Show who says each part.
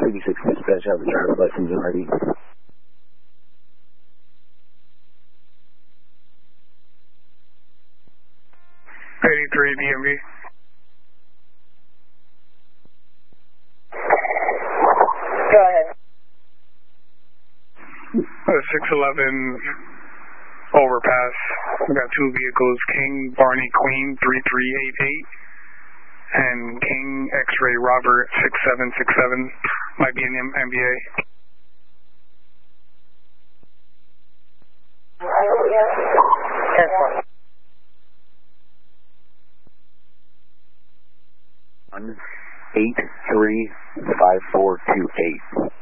Speaker 1: 36 dispatch, have the driver's license and ID.
Speaker 2: 83 DMV.
Speaker 3: Go ahead.
Speaker 2: 611 overpass. We got two vehicles, King Barney Queen 3388 and King X-Ray Robert 6767. Might be an MBA.
Speaker 3: Yeah.
Speaker 1: 1835428.